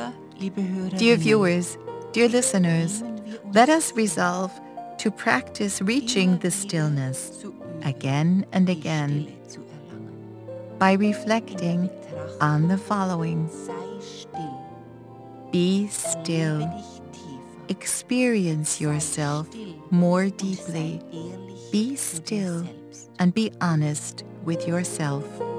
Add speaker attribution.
Speaker 1: Dear viewers, dear listeners, let us resolve to practice reaching the stillness again and again by reflecting on the following. Be still. Experience yourself more deeply. Be still and be honest with yourself.